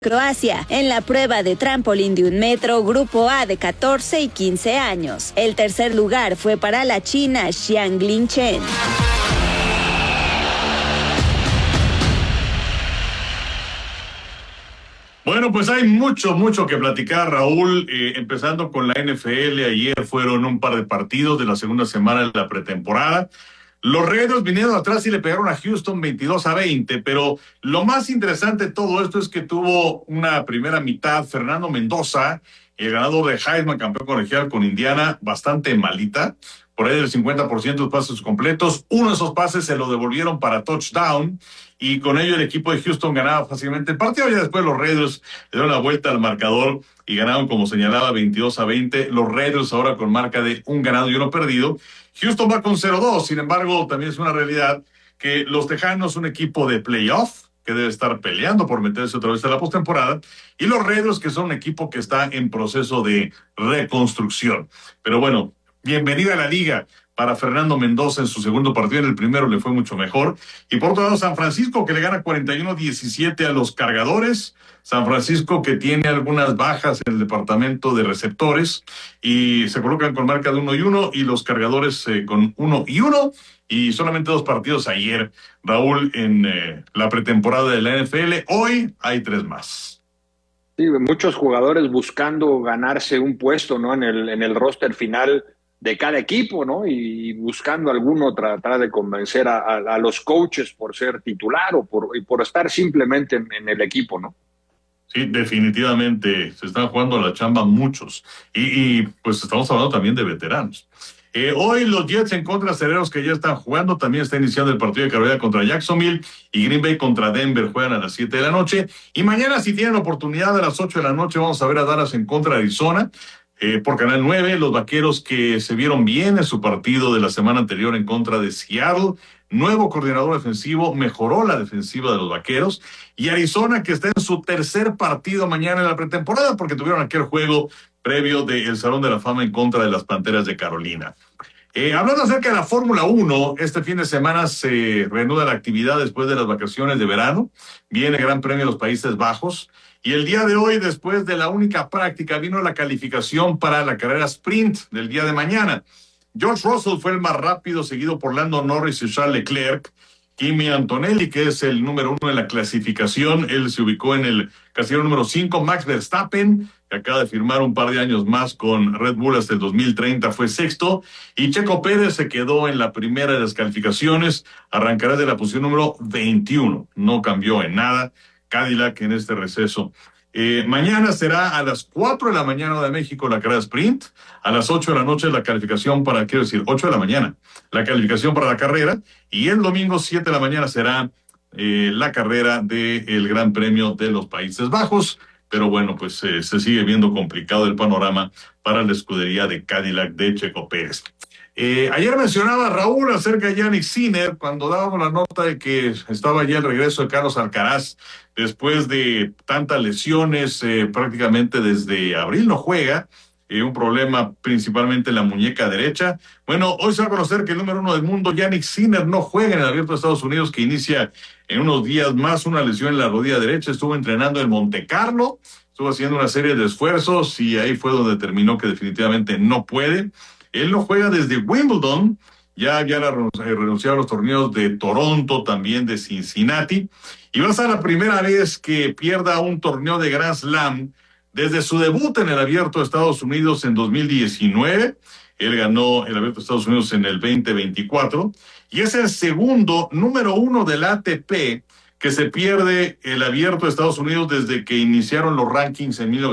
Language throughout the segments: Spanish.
Croacia, en la prueba de trampolín de 1 metro, grupo A de 14 y 15 años. El tercer lugar fue para la china Xianglin Chen. Bueno, pues hay mucho que platicar, Raúl, empezando con la NFL. Ayer fueron un par de partidos de la segunda semana de la pretemporada. Los Raiders vinieron atrás y le pegaron a Houston 22-20, pero lo más interesante de todo esto es que tuvo una primera mitad Fernando Mendoza, el ganador de Heisman, campeón colegial con Indiana, bastante malita, por ahí del 50% de pases completos. Uno de esos pases se lo devolvieron para touchdown, y con ello el equipo de Houston ganaba fácilmente el partido. Ya después los Raiders le dieron la vuelta al marcador y ganaron, como señalaba, 22-20. Los Raiders ahora con marca de 1 ganado y 1 perdido. Houston va con 0-2, sin embargo, también es una realidad que los Tejanos son un equipo de playoff, que debe estar peleando por meterse otra vez a la postemporada, y los Raiders, que son un equipo que está en proceso de reconstrucción. Pero bueno, bienvenida a la liga para Fernando Mendoza en su segundo partido. En el primero le fue mucho mejor. Y por otro lado, San Francisco, que le gana 41-17 a los Cargadores. San Francisco, que tiene algunas bajas en el departamento de receptores, y se colocan con marca de 1-1, y los Cargadores con 1-1, y solamente 2 partidos ayer, Raúl, en la pretemporada de la NFL. Hoy hay 3 más. Sí, muchos jugadores buscando ganarse un puesto, ¿no?, en el roster final de cada equipo, ¿no? Y buscando alguno tratar de convencer a los coaches por ser titular o por estar simplemente en el equipo, ¿no? Sí, definitivamente se están jugando a la chamba muchos. Y pues estamos hablando también de veteranos. Hoy los Jets en contra de Acereros, que ya están jugando. También está iniciando el partido de Carolina contra Jacksonville, y Green Bay contra Denver juegan a las 7 de la noche. Y mañana, si tienen oportunidad, a las 8 de la noche vamos a ver a Dallas en contra de Arizona. Por Canal 9, los Vaqueros, que se vieron bien en su partido de la semana anterior en contra de Seattle. Nuevo coordinador defensivo, mejoró la defensiva de los Vaqueros. Y Arizona, que está en su tercer partido mañana en la pretemporada, porque tuvieron aquel juego previo del Salón de la Fama en contra de las Panteras de Carolina. Hablando acerca de la Fórmula 1, este fin de semana se reanuda la actividad después de las vacaciones de verano. Viene el Gran Premio de los Países Bajos. Y el día de hoy, después de la única práctica, vino la calificación para la carrera sprint del día de mañana. George Russell fue el más rápido, seguido por Lando Norris y Charles Leclerc. Kimi Antonelli, que es el número 1 en la clasificación, él se ubicó en el casillero número 5. Max Verstappen, que acaba de firmar un par de años más con Red Bull hasta el 2030, fue sexto. Y Checo Pérez se quedó en la primera de las calificaciones, arrancará de la posición número 21. No cambió en nada Cadillac en este receso. Mañana será a las 4 de la mañana de México la carrera sprint, a las 8 de la noche la calificación para, 8 de la mañana, la calificación para la carrera, y el domingo 7 de la mañana será la carrera del Gran Premio de los Países Bajos. Pero bueno, pues se sigue viendo complicado el panorama para la escudería de Cadillac de Checo Pérez. Ayer mencionaba Raúl acerca de Jannik Sinner cuando dábamos la nota de que estaba ya el regreso de Carlos Alcaraz después de tantas lesiones. Prácticamente desde abril no juega, un problema principalmente en la muñeca derecha. Bueno, hoy se va a conocer que el número 1 del mundo, Jannik Sinner, no juega en el Abierto de Estados Unidos, que inicia en unos días más. Una lesión en la rodilla derecha. Estuvo entrenando en Monte Carlo, estuvo haciendo una serie de esfuerzos, y ahí fue donde terminó que definitivamente no puede. Él no juega desde Wimbledon, ya había renunciado a los torneos de Toronto, también de Cincinnati, y va a ser la primera vez que pierda un torneo de Grand Slam desde su debut en el Abierto de Estados Unidos en 2019. Él ganó el Abierto de Estados Unidos en el 2024, y es el segundo número 1 del ATP que se pierde el Abierto de Estados Unidos desde que iniciaron los rankings en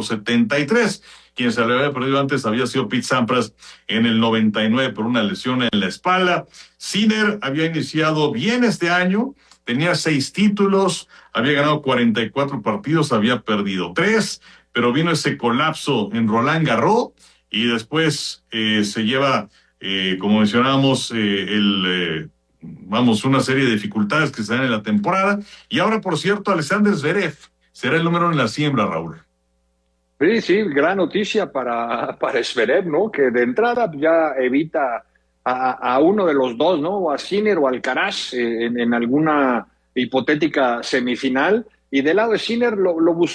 1973. Quien se le había perdido antes había sido Pete Sampras en el 99 por una lesión en la espalda. Sinner había iniciado bien este año, tenía 6 títulos, había ganado 44 partidos, había perdido 3, pero vino ese colapso en Roland Garros, y después se lleva, como mencionábamos, una serie de dificultades que se dan en la temporada. Y ahora, por cierto, Alexander Zverev será el número 1 en la siembra, Raúl. Sí, gran noticia para Zverev, ¿no? Que de entrada ya evita a uno de los dos, ¿no? O a Sinner o Alcaraz en alguna hipotética semifinal. Y del lado de Sinner lo buscó